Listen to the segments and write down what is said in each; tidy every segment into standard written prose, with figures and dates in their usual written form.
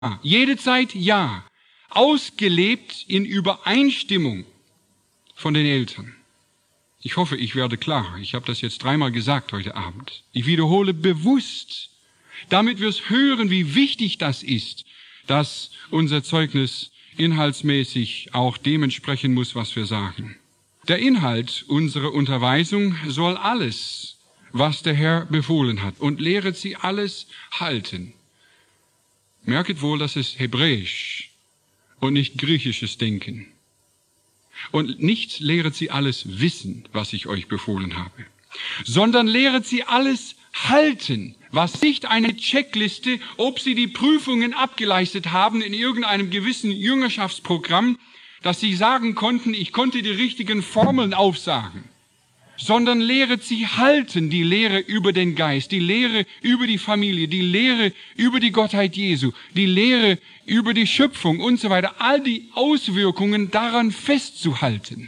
Jede Zeit ja. Ausgelebt in Übereinstimmung von den Eltern. Ich hoffe, ich werde klar. Ich habe das jetzt 3-mal gesagt heute Abend. Ich wiederhole bewusst, damit wir es hören, wie wichtig das ist, dass unser Zeugnis inhaltsmäßig auch dementsprechend muss, was wir sagen. Der Inhalt unserer Unterweisung soll alles, was der Herr befohlen hat, und lehret sie alles halten. Merket wohl, das ist Hebräisch und nicht griechisches Denken. Und nicht lehret sie alles wissen, was ich euch befohlen habe, sondern lehret sie alles halten, was nicht eine Checkliste, ob sie die Prüfungen abgeleistet haben in irgendeinem gewissen Jüngerschaftsprogramm, dass sie sagen konnten, ich konnte die richtigen Formeln aufsagen, sondern lehret sie halten, die Lehre über den Geist, die Lehre über die Familie, die Lehre über die Gottheit Jesu, die Lehre über die Schöpfung und so weiter, all die Auswirkungen daran festzuhalten,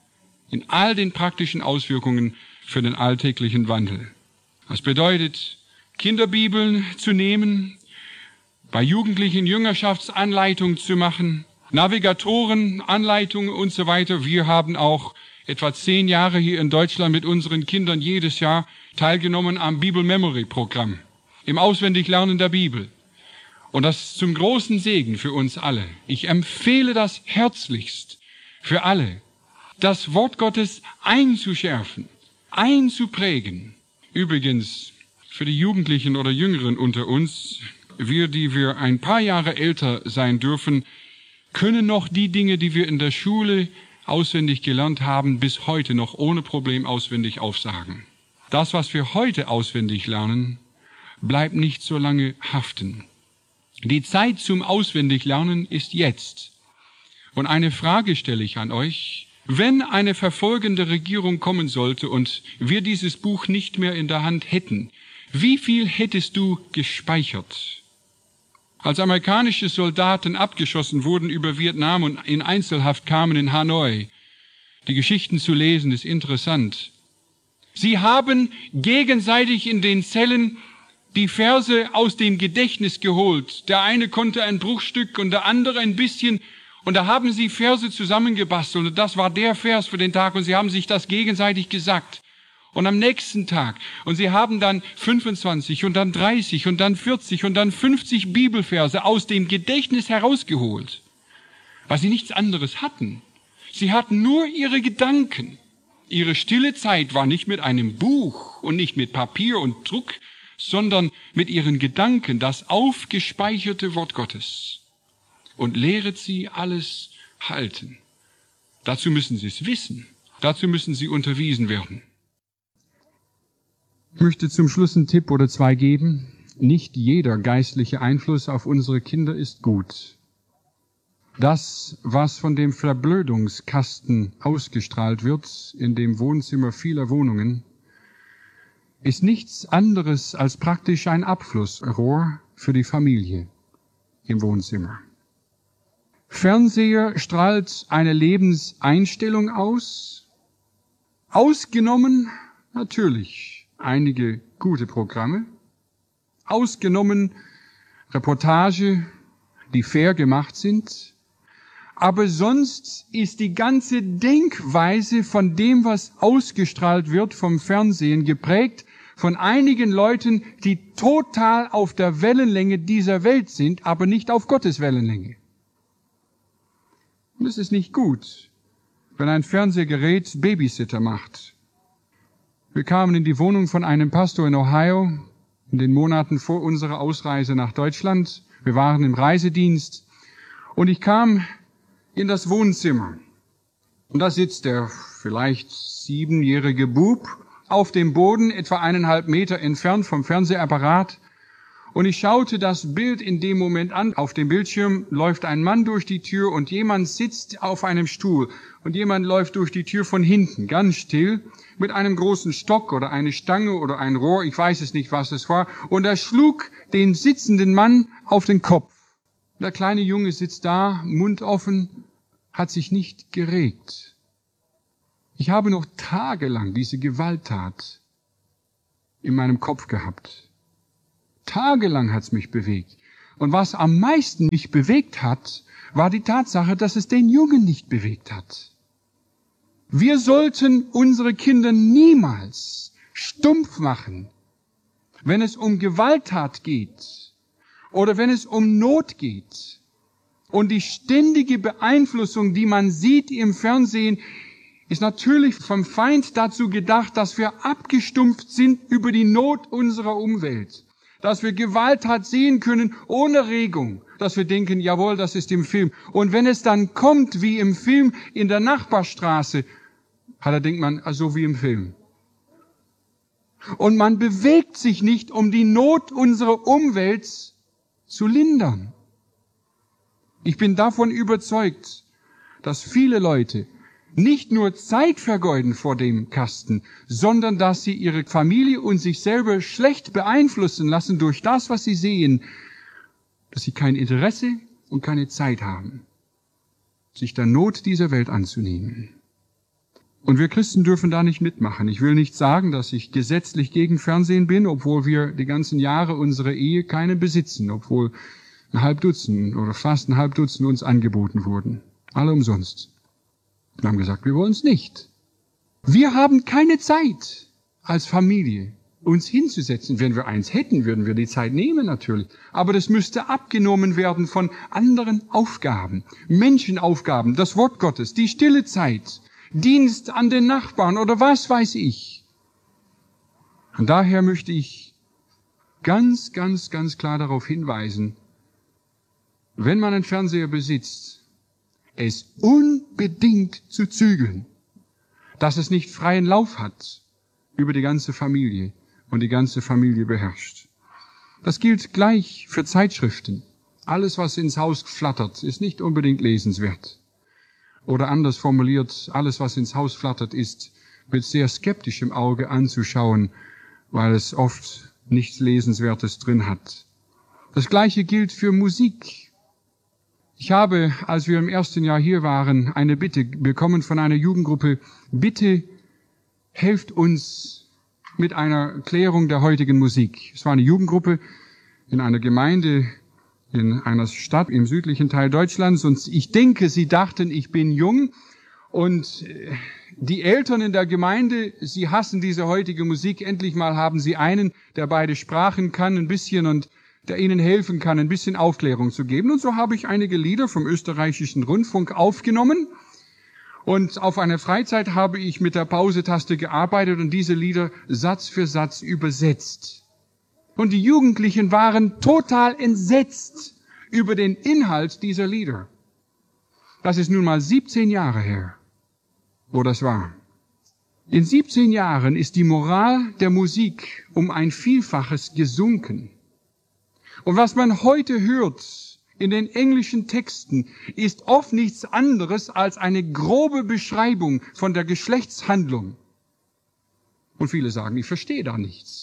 in all den praktischen Auswirkungen für den alltäglichen Wandel. Das bedeutet, Kinderbibeln zu nehmen, bei Jugendlichen Jüngerschaftsanleitungen zu machen, Navigatoren, Anleitungen und so weiter. Wir haben auch etwa 10 Jahre hier in Deutschland mit unseren Kindern jedes Jahr teilgenommen am Bible Memory Programm, im Auswendiglernen der Bibel. Und das ist zum großen Segen für uns alle. Ich empfehle das herzlichst für alle, das Wort Gottes einzuschärfen, einzuprägen. Übrigens, für die Jugendlichen oder Jüngeren unter uns, wir, die wir ein paar Jahre älter sein dürfen, können noch die Dinge, die wir in der Schule auswendig gelernt haben, bis heute noch ohne Problem auswendig aufsagen. Das, was wir heute auswendig lernen, bleibt nicht so lange haften. Die Zeit zum Auswendiglernen ist jetzt. Und eine Frage stelle ich an euch. Wenn eine verfolgende Regierung kommen sollte und wir dieses Buch nicht mehr in der Hand hätten, wie viel hättest du gespeichert? Als amerikanische Soldaten abgeschossen wurden über Vietnam und in Einzelhaft kamen in Hanoi, die Geschichten zu lesen, ist interessant. Sie haben gegenseitig in den Zellen die Verse aus dem Gedächtnis geholt. Der eine konnte ein Bruchstück und der andere ein bisschen. Und da haben sie Verse zusammengebastelt. Und das war der Vers für den Tag. Und sie haben sich das gegenseitig gesagt. Und am nächsten Tag. Und sie haben dann 25 und dann 30 und dann 40 und dann 50 Bibelverse aus dem Gedächtnis herausgeholt. Weil sie nichts anderes hatten. Sie hatten nur ihre Gedanken. Ihre stille Zeit war nicht mit einem Buch und nicht mit Papier und Druck, sondern mit ihren Gedanken, das aufgespeicherte Wort Gottes. Und lehret sie alles halten. Dazu müssen sie es wissen. Dazu müssen sie unterwiesen werden. Ich möchte zum Schluss einen Tipp oder 2 geben. Nicht jeder geistliche Einfluss auf unsere Kinder ist gut. Das, was von dem Verblödungskasten ausgestrahlt wird, in dem Wohnzimmer vieler Wohnungen, ist nichts anderes als praktisch ein Abflussrohr für die Familie im Wohnzimmer. Fernseher strahlt eine Lebenseinstellung aus, ausgenommen natürlich einige gute Programme, ausgenommen Reportage, die fair gemacht sind, aber sonst ist die ganze Denkweise von dem, was ausgestrahlt wird vom Fernsehen, geprägt von einigen Leuten, die total auf der Wellenlänge dieser Welt sind, aber nicht auf Gottes Wellenlänge. Und es ist nicht gut, wenn ein Fernsehgerät Babysitter macht. Wir kamen in die Wohnung von einem Pastor in Ohio in den Monaten vor unserer Ausreise nach Deutschland. Wir waren im Reisedienst und ich kam in das Wohnzimmer. Und da sitzt der vielleicht 7-jährige Bub auf dem Boden, etwa 1,5 Meter entfernt vom Fernsehapparat. Und ich schaute das Bild in dem Moment an. Auf dem Bildschirm läuft ein Mann durch die Tür und jemand sitzt auf einem Stuhl. Und jemand läuft durch die Tür von hinten, ganz still, mit einem großen Stock oder eine Stange oder ein Rohr, ich weiß es nicht, was es war. Und er schlug den sitzenden Mann auf den Kopf. Der kleine Junge sitzt da, Mund offen, hat sich nicht geregt. Ich habe noch tagelang diese Gewalttat in meinem Kopf gehabt. Tagelang hat's mich bewegt. Und was am meisten mich bewegt hat, war die Tatsache, dass es den Jungen nicht bewegt hat. Wir sollten unsere Kinder niemals stumpf machen, wenn es um Gewalttat geht oder wenn es um Not geht. Und die ständige Beeinflussung, die man sieht im Fernsehen, ist natürlich vom Feind dazu gedacht, dass wir abgestumpft sind über die Not unserer Umwelt. Dass wir Gewalttat sehen können ohne Regung. Dass wir denken, jawohl, das ist im Film. Und wenn es dann kommt, wie im Film in der Nachbarstraße, da denkt man, so wie im Film. Und man bewegt sich nicht, um die Not unserer Umwelt zu lindern. Ich bin davon überzeugt, dass viele Leute nicht nur Zeit vergeuden vor dem Kasten, sondern dass sie ihre Familie und sich selber schlecht beeinflussen lassen durch das, was sie sehen, dass sie kein Interesse und keine Zeit haben, sich der Not dieser Welt anzunehmen. Und wir Christen dürfen da nicht mitmachen. Ich will nicht sagen, dass ich gesetzlich gegen Fernsehen bin, obwohl wir die ganzen Jahre unserer Ehe keinen besitzen, obwohl ein halb Dutzend oder fast ein halb Dutzend uns angeboten wurden. Alle umsonst. Wir haben gesagt, wir wollen es nicht. Wir haben keine Zeit als Familie, uns hinzusetzen. Wenn wir eins hätten, würden wir die Zeit nehmen natürlich. Aber das müsste abgenommen werden von anderen Aufgaben, Menschenaufgaben, das Wort Gottes, die stille Zeit, Dienst an den Nachbarn oder was weiß ich. Und daher möchte ich ganz klar darauf hinweisen, wenn man einen Fernseher besitzt, es unbedingt zu zügeln, dass es nicht freien Lauf hat über die ganze Familie und die ganze Familie beherrscht. Das gilt gleich für Zeitschriften. Alles, was ins Haus flattert, ist nicht unbedingt lesenswert. Oder anders formuliert, alles, was ins Haus flattert, ist mit sehr skeptischem Auge anzuschauen, weil es oft nichts Lesenswertes drin hat. Das Gleiche gilt für Musik. Ich habe, als wir im ersten Jahr hier waren, eine Bitte bekommen von einer Jugendgruppe, bitte helft uns mit einer Klärung der heutigen Musik. Es war eine Jugendgruppe in einer Gemeinde in einer Stadt im südlichen Teil Deutschlands und ich denke, sie dachten, ich bin jung und die Eltern in der Gemeinde, sie hassen diese heutige Musik. Endlich mal haben sie einen, der beide Sprachen kann, ein bisschen und der ihnen helfen kann, ein bisschen Aufklärung zu geben. Und so habe ich einige Lieder vom österreichischen Rundfunk aufgenommen und auf einer Freizeit habe ich mit der Pausetaste gearbeitet und diese Lieder Satz für Satz übersetzt. Und die Jugendlichen waren total entsetzt über den Inhalt dieser Lieder. Das ist nun mal 17 Jahre her, wo das war. In 17 Jahren ist die Moral der Musik um ein Vielfaches gesunken. Und was man heute hört in den englischen Texten, ist oft nichts anderes als eine grobe Beschreibung von der Geschlechtshandlung. Und viele sagen, ich verstehe da nichts.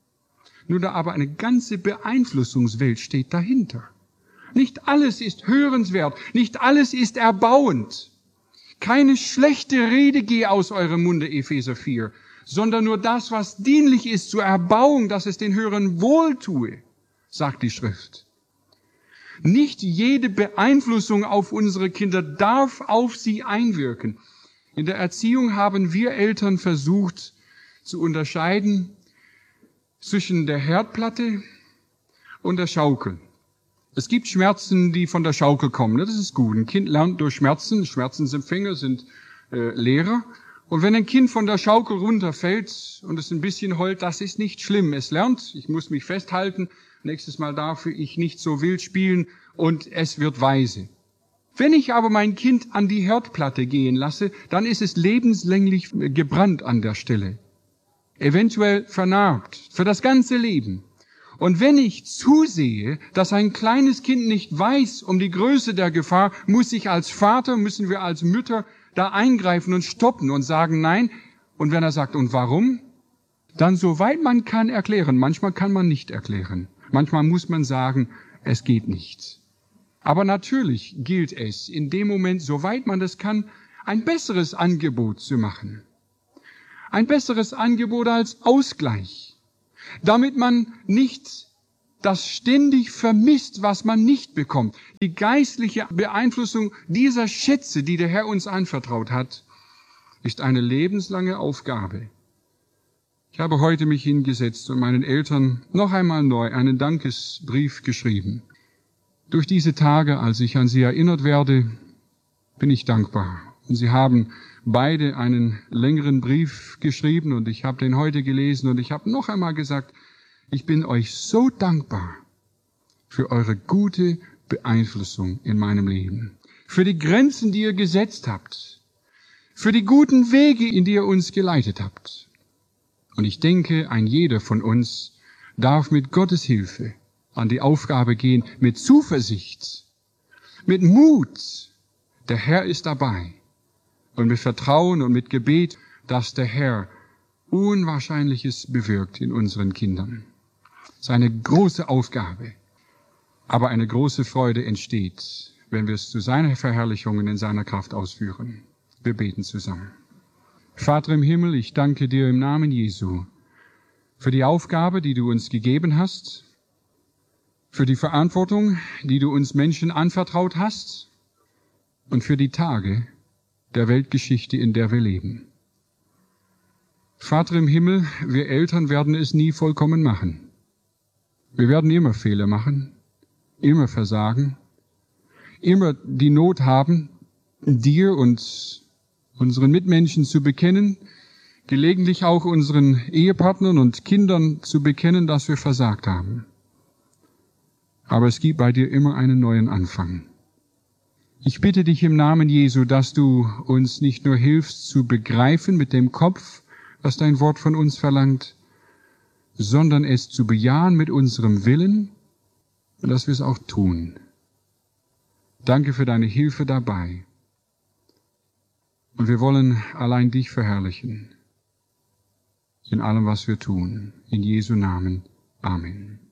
Nur da aber eine ganze Beeinflussungswelt steht dahinter. Nicht alles ist hörenswert, nicht alles ist erbauend. Keine schlechte Rede gehe aus eurem Munde, Epheser 4, sondern nur das, was dienlich ist zur Erbauung, dass es den Hörern wohltue, sagt die Schrift. Nicht jede Beeinflussung auf unsere Kinder darf auf sie einwirken. In der Erziehung haben wir Eltern versucht zu unterscheiden zwischen der Herdplatte und der Schaukel. Es gibt Schmerzen, die von der Schaukel kommen. Das ist gut. Ein Kind lernt durch Schmerzen. Schmerzensempfänger sind Lehrer. Und wenn ein Kind von der Schaukel runterfällt und es ein bisschen heult, das ist nicht schlimm. Es lernt, ich muss mich festhalten, nächstes Mal darf ich nicht so wild spielen und es wird weise. Wenn ich aber mein Kind an die Herdplatte gehen lasse, dann ist es lebenslänglich gebrannt an der Stelle. Eventuell vernarbt für das ganze Leben. Und wenn ich zusehe, dass ein kleines Kind nicht weiß um die Größe der Gefahr, muss ich als Vater, müssen wir als Mütter da eingreifen und stoppen und sagen nein. Und wenn er sagt, und warum? Dann soweit man kann erklären. Manchmal kann man nicht erklären. Manchmal muss man sagen, es geht nicht. Aber natürlich gilt es, in dem Moment, soweit man das kann, ein besseres Angebot zu machen. Ein besseres Angebot als Ausgleich. Damit man nicht das ständig vermisst, was man nicht bekommt. Die geistliche Beeinflussung dieser Schätze, die der Herr uns anvertraut hat, ist eine lebenslange Aufgabe. Ich habe heute mich hingesetzt und meinen Eltern noch einmal neu einen Dankesbrief geschrieben. Durch diese Tage, als ich an sie erinnert werde, bin ich dankbar. Und sie haben beide einen längeren Brief geschrieben und ich habe den heute gelesen und ich habe noch einmal gesagt, ich bin euch so dankbar für eure gute Beeinflussung in meinem Leben, für die Grenzen, die ihr gesetzt habt, für die guten Wege, in die ihr uns geleitet habt. Und ich denke, ein jeder von uns darf mit Gottes Hilfe an die Aufgabe gehen, mit Zuversicht, mit Mut. Der Herr ist dabei. Und mit Vertrauen und mit Gebet, dass der Herr Unwahrscheinliches bewirkt in unseren Kindern. Das ist eine große Aufgabe, aber eine große Freude entsteht, wenn wir es zu seiner Verherrlichung und in seiner Kraft ausführen. Wir beten zusammen. Vater im Himmel, ich danke dir im Namen Jesu für die Aufgabe, die du uns gegeben hast, für die Verantwortung, die du uns Menschen anvertraut hast und für die Tage der Weltgeschichte, in der wir leben. Vater im Himmel, wir Eltern werden es nie vollkommen machen. Wir werden immer Fehler machen, immer versagen, immer die Not haben, dir und unseren Mitmenschen zu bekennen, gelegentlich auch unseren Ehepartnern und Kindern zu bekennen, dass wir versagt haben. Aber es gibt bei dir immer einen neuen Anfang. Ich bitte dich im Namen Jesu, dass du uns nicht nur hilfst zu begreifen mit dem Kopf, was dein Wort von uns verlangt, sondern es zu bejahen mit unserem Willen und dass wir es auch tun. Danke für deine Hilfe dabei. Und wir wollen allein dich verherrlichen in allem, was wir tun. In Jesu Namen. Amen.